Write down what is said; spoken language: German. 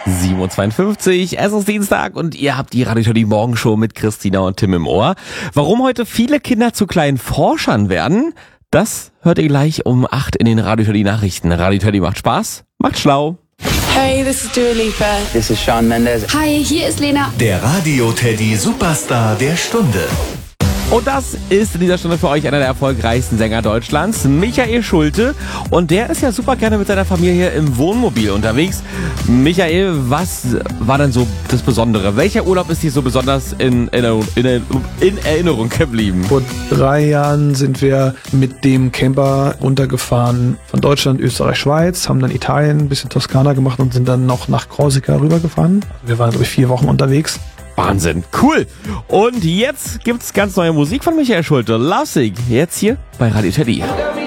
7:52 Uhr, es ist Dienstag und ihr habt die Radio Teddy Morgenshow mit Christina und Tim im Ohr. Warum heute viele Kinder zu kleinen Forschern werden, das hört ihr gleich um 8 in den Radio Teddy Nachrichten. Radio Teddy macht Spaß, macht schlau. Hey, this is Dua Lipa. This is Shawn Mendes. Hi, hier ist Lena. Der Radio Teddy Superstar der Stunde. Und das ist in dieser Stunde für euch einer der erfolgreichsten Sänger Deutschlands, Michael Schulte. Und der ist ja super gerne mit seiner Familie im Wohnmobil unterwegs. Michael, was war denn so das Besondere? Welcher Urlaub ist dir so besonders in Erinnerung geblieben? Vor 3 Jahren sind wir mit dem Camper runtergefahren von Deutschland, Österreich, Schweiz, haben dann Italien, ein bisschen Toskana gemacht und sind dann noch nach Korsika rübergefahren. Wir waren, glaube ich, 4 Wochen unterwegs. Wahnsinn, cool. Und jetzt gibt's ganz neue Musik von Michael Schulte. Lovesick, jetzt hier bei Radio Teddy.